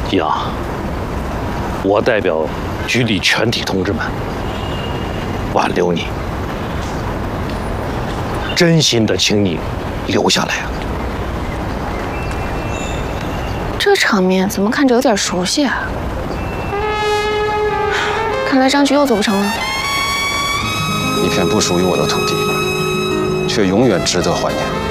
呀，我代表局里全体同志们挽留你，真心的请你留下来啊！ 这场面怎么看着有点熟悉啊？看来张局又做不成了。 一片不属于我的土地，却永远值得怀念。